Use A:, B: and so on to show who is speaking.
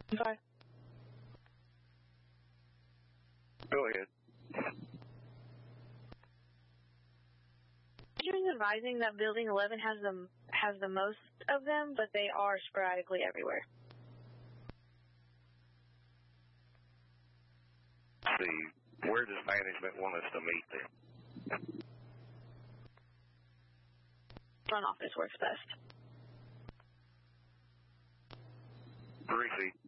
A: Sorry.
B: Go ahead.
A: Just advising that Building 11 has the most of them, but they are sporadically everywhere.
B: See, where does management want us to meet them?
A: Front office works best.
B: Greasy.